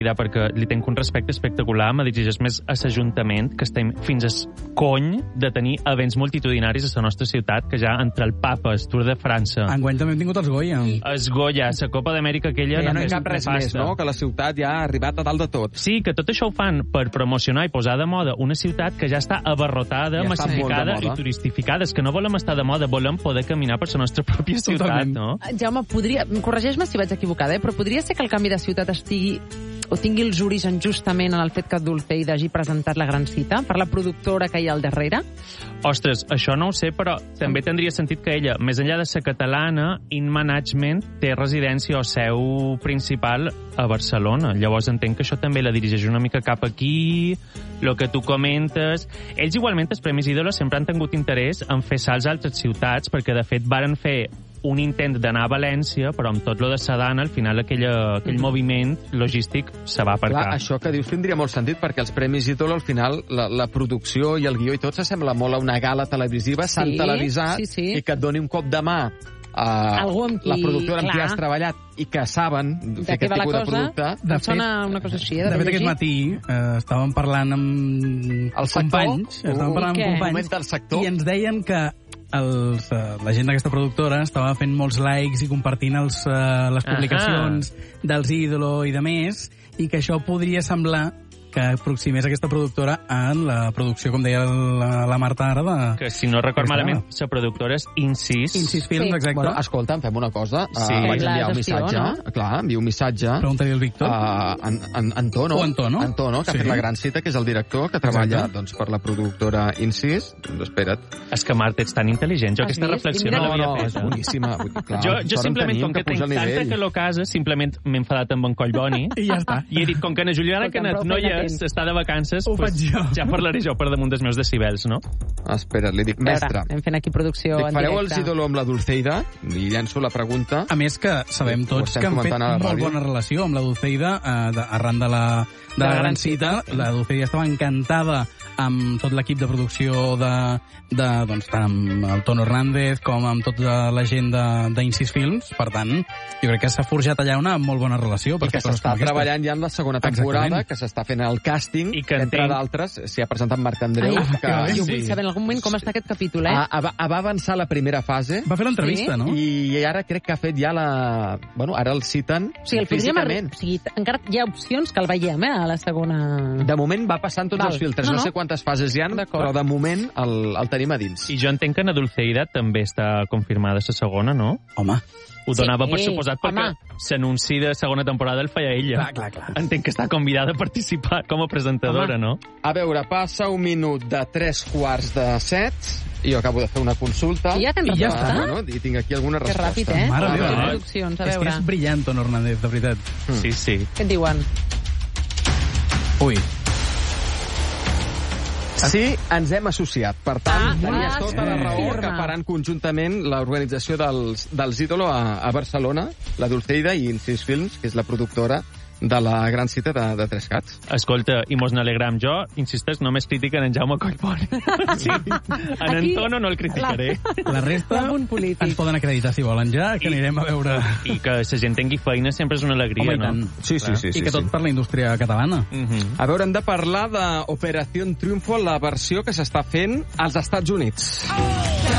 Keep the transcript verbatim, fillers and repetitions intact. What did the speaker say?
perquè li tenc un respecte espectacular, me dirigeix més a l'Ajuntament, que estem fins al cony de tenir events multitudinaris a la nostra ciutat, que ja entre el Papa, el Tour de França... Enguany també hem tingut els Goya. Els Goya, la Copa d'Amèrica aquella... Ja no hi cap res més, no? Que la ciutat ja ha arribat a dalt de tot. Sí, que tot això ho fan per promocionar i posar de moda una ciutat que ja està abarrotada, ja massificada i turistificada. És que no volem estar de moda, volem poder caminar per la nostra pròpia ciutat, Totalment. no? Jaume, podria... corregeix-me si vaig equivocada, eh? Però podria ser que el canvi de ciutat estigui o tingui els orígens justament en el fet que Dulceida hagi presentat la gran cita per la productora que hi ha al darrere? Ostres, això no ho sé, però també tindria sentit que ella, més enllà de ser catalana, In Management té residència o seu principal a Barcelona. Llavors entenc que això també la dirigeix una mica cap aquí, el que tu comentes. Ells igualment, els Premis Ídolos, sempre han tingut interès en fer salts a altres ciutats, perquè de fet varen fer un intent d'anar a València, però amb tot lo de Sadana, al final aquella, aquell mm. moviment logístic se va aparcar. Clar, això que dius tindria molt sentit, perquè els Premis Ídol, al final, la, la producció i el guió i tot s'assembla molt a una gala televisiva, sí, s'han televisat, sí, sí. i que et doni un cop de mà a qui, la productora amb clar. qui has treballat i que saben fer aquest tipus de producte. De fet, sona una cosa així, eh, de, de fet, aquest matí eh, estàvem parlant amb el companys, sector, estàvem parlant amb companys, del sector. i ens deien que els, uh, la gent d'aquesta productora estava fent molts likes i compartint els, uh, les publicacions uh -huh. dels Ídolo i de més, i que això podria semblar que aproximés aquesta productora en la producció, com deia la, la Marta ara, de... Que, si no record malament, la productora és Insis. Insis Films, sí. Exacte. Bueno, escolta, fem una cosa. Sí. Uh, vaig enviar un gestió, missatge. no? Clar, envio un missatge. Pregunta-li al Víctor. Uh, en, en, Antono. O Antono. Antono, que sí. ha fet la gran cita, que és el director, que treballa doncs, per la productora Insis. Doncs espera't. És que, Marta, ets tan intel·ligent. Jo Has aquesta vist? reflexió Mira, no No, l'havia no, és fet. boníssima. Clar, Jo, jo simplement, com que, que tenc tanta calor a casa, simplement m'he enfadat amb en Collboni. I ja està. I he dit, com que na Juliana Escolta, Canet prou no hi feina és, tens. està de vacances, Ho pues, faig jo. ja parlaré jo per damunt dels meus decibels, no? Espera't, li dic, A veure, mestre. anem fent aquí producció Dic, en fareu directe. els Ídolo amb la Dulceida? I llenço la pregunta. A més que sabem Ho tots estem que han fet comentant a la molt ràdio. bona relació amb la Dulceida eh, de, arran de la, de la gran cita. La Dulceida estava encantada amb tot l'equip de producció de, de, doncs, tant amb el Tono Hernández com amb tota la gent d'Insis Films. Per tant, jo crec que s'ha forjat allà una molt bona relació. I que s'està treballant ja en la segona temporada, Exactament. que s'està fent el càsting, I que entre entenc- d'altres s'hi ha presentat Marc Andreu. Ai, que jo vull saber en algun moment com està aquest capítol, eh? a, a, a, va avançar la primera fase Va fer l'entrevista, Sí? no? i ara crec que ha fet ja la... Bueno, ara el citen O sigui, el podríem arri- físicament. o sigui, encara hi ha opcions que el veiem, eh, a la segona... De moment va passant tots Val. els filtres. No, No, no. sé quantes fases hi ha, D'acord. però de moment el, el tenim a dins. I jo entenc que na Dulceida també està confirmada la segona, no? Home, Ho donava Sí, per suposat perquè home. l'anunci de segona temporada el feia ella. clar, clar, clar. Entenc que està convidada a participar com a presentadora, Home. no? A veure, passa un minut de tres quarts de set i jo acabo de fer una consulta. I ja tens I ja resposta? està. Bueno, I tinc aquí alguna Que resposta. ràpid, eh? Mare Les meva. produccions, a És que veure. és brillant, Tono Hernández, de veritat. Sí, sí. Què et diuen? Ui. Sí, ens hem associat. Per tant, Ah, tenies ah, tota la sí. raó que Firma. faran conjuntament l'organització dels, dels Ídolo a, a Barcelona, la Dulceida i Insis Films, que és la productora de la gran cita de, de Tres Cats. Escolta, i mos n'alegram. Jo, insisteix, només critiquen en Jaume Collboni. Sí. En Aquí, Antono no el criticaré. La resta L'apunt polític. ens poden acreditar si volen ja, que I- anirem a veure... I que la gent tingui feina sempre és una alegria, Home, i no? tant. Sí, sí, Clar. sí. I sí, que tot sí. per la indústria catalana. Mhm. A veure, hem de parlar d'Operació Triunfo, la versió que s'està fent als Estats Units.